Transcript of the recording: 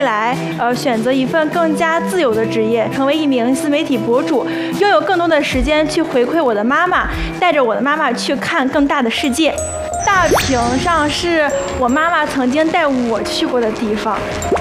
来选择一份更加自由的职业，成为一名自媒体博主，拥有更多的时间去回馈我的妈妈，带着我的妈妈去看更大的世界。大坪上是我妈妈曾经带我去过的地方。